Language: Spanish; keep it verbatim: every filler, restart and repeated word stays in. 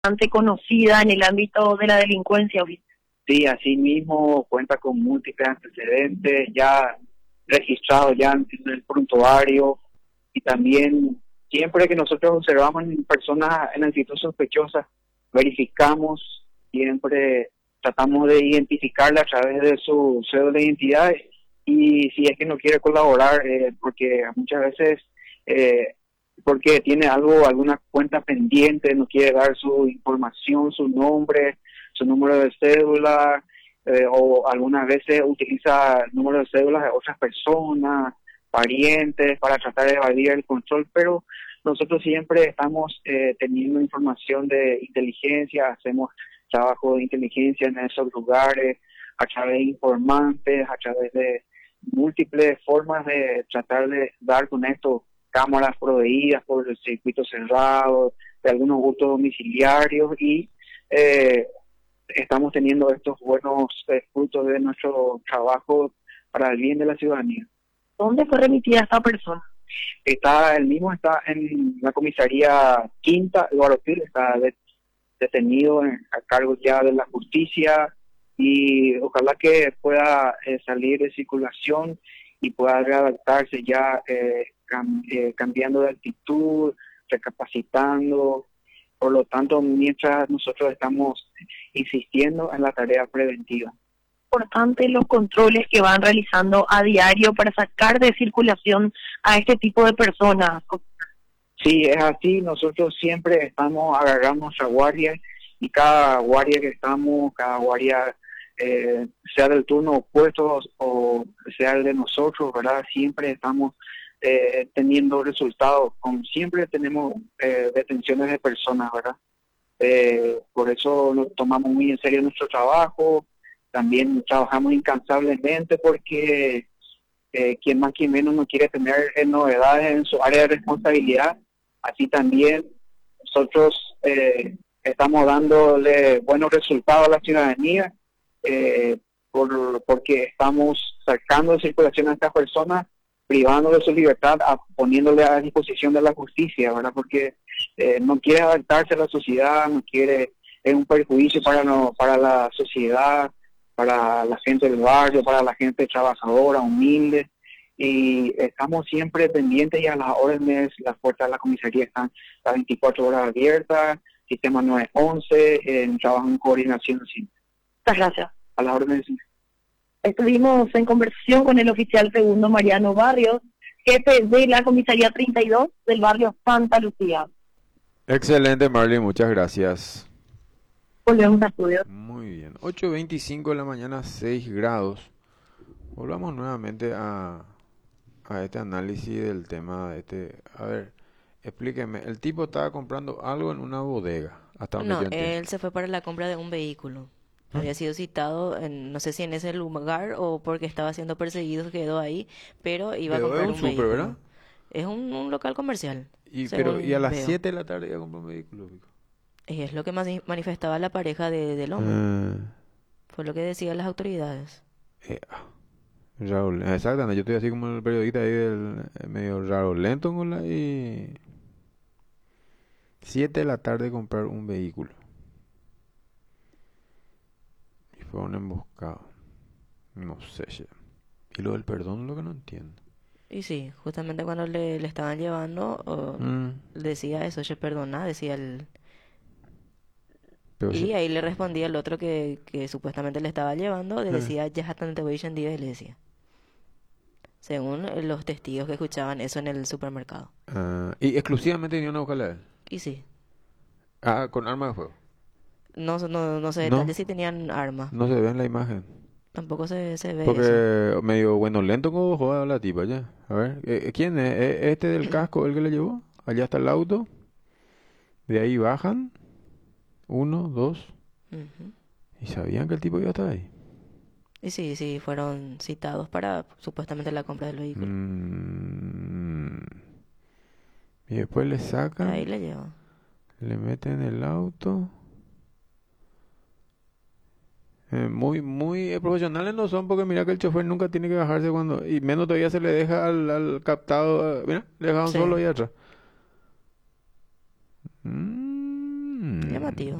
bastante conocida en el ámbito de la delincuencia. Sí, así mismo cuenta con múltiples antecedentes ya registrados ya en el prontuario, y también siempre que nosotros observamos en personas en actitud sospechosa, verificamos, siempre tratamos de identificarla a través de su cédula de identidad, y si es que no quiere colaborar, eh, porque muchas veces eh, porque tiene algo, alguna cuenta pendiente, no quiere dar su información, su nombre, su número de cédula, eh, o algunas veces utiliza el número de cédulas de otras personas, parientes, para tratar de evadir el control, pero nosotros siempre estamos eh, teniendo información de inteligencia, hacemos trabajo de inteligencia en esos lugares, a través de informantes, a través de múltiples formas de tratar de dar con esto, cámaras proveídas por el circuito cerrado, de algunos hurtos domiciliarios, y eh, estamos teniendo estos buenos eh, frutos de nuestro trabajo para el bien de la ciudadanía. ¿Dónde fue remitida esta persona? Está, el mismo está en la comisaría Quinta, Eduardo Pil, está de, detenido en, a cargo ya de la justicia, y ojalá que pueda eh, salir de circulación y pueda readaptarse ya, eh, cam, eh, cambiando de actitud, recapacitando. Por lo tanto, mientras nosotros estamos insistiendo en la tarea preventiva. Importante los controles que van realizando a diario para sacar de circulación a este tipo de personas. Sí, es así. Nosotros siempre estamos agarrando nuestra guardia, y cada guardia que estamos, cada guardia, eh, sea del turno opuesto o sea el de nosotros, ¿verdad? Siempre estamos eh, teniendo resultados. Con, siempre tenemos eh, detenciones de personas, ¿verdad? Eh, por eso nos tomamos muy en serio nuestro trabajo. También trabajamos incansablemente porque eh, quien más quien menos no quiere tener eh, novedades en su área de responsabilidad. Así también nosotros eh, estamos dándole buenos resultados a la ciudadanía, eh, por, porque estamos sacando de circulación a estas personas, privando de su libertad, a, poniéndole a disposición de la justicia, ¿verdad? Porque eh, no quiere adaptarse a la sociedad, no quiere, es un perjuicio para, no, para la sociedad, para la gente del barrio, para la gente trabajadora, humilde, y estamos siempre pendientes, y a las órdenes. Las puertas de la comisaría están las veinticuatro horas abiertas, sistema nueve once, en trabajo en coordinación siempre. Muchas gracias. A las órdenes. Estuvimos en conversación con el oficial segundo Mariano Barrios, jefe de la comisaría treinta y dos del barrio Santa Lucía. Excelente, Marley, muchas gracias. Volvemos a estudio. Muy bien, ocho veinticinco de la mañana, seis grados. Volvamos nuevamente a, a este análisis del tema. Este, a ver, explíqueme, el tipo estaba comprando algo en una bodega, hasta donde No, yo entiendo. él se fue para la compra de un vehículo. ¿Ah? Había sido citado, en, no sé si en ese lugar o porque estaba siendo perseguido, quedó ahí, pero iba Pero a comprar es un un súper, vehículo. ¿verdad? Es un, un local comercial. Y, según pero, y a las veo. siete de la tarde iba a comprar un vehículo. Pico. Y es lo que más manifestaba la pareja de, del hombre. Ah, Fue lo que decían las autoridades. eh, ah, Raúl, exactamente, yo estoy así como el periodista ahí del eh, medio raro, lento con la y siete de la tarde comprar un vehículo. Y fue un emboscado. No sé, che. Y lo del perdón, lo que no entiendo. Y sí, justamente cuando le, le estaban llevando, o Mm, decía eso, che, perdona, decía el... pero Y che, ahí le respondía el otro que, que supuestamente le estaba llevando, le eh, decía, ya hasta te voy a le decía. Según eh, los testigos que escuchaban eso en el supermercado. ah, y exclusivamente vinieron a buscarle a él. Y sí, Ah, con arma de fuego. no, no, no se No, detalles si tenían arma. no se ve en la imagen. Tampoco se, se ve eso. Porque medio bueno lento como joda la tipa ya. A ver, eh, ¿quién es? ¿E- ¿Este del casco el que le llevó? Allá está el auto. De ahí bajan. Uno, dos. Ujú. Y sabían que el tipo iba a estar ahí. Y sí, sí, fueron citados para supuestamente la compra del vehículo. Mm. Y después le Ahí sacan, le lleva. le meten el auto. Eh, muy, muy eh, profesionales no son, porque mira que el chofer nunca tiene que bajarse cuando, y menos todavía se le deja al, al captado, eh, mira, le dejaron Sí. solo ahí atrás. Mm. Mm, Llamativo.